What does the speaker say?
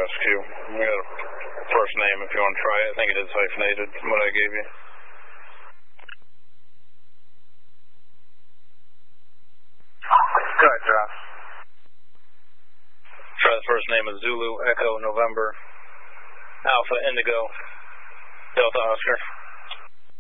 SQ. We got a first name if you want to try it. I think it is hyphenated from what I gave you. Go ahead, Josh. Try the first name of Zulu, Echo, November, Alpha, Indigo, Delta, Oscar.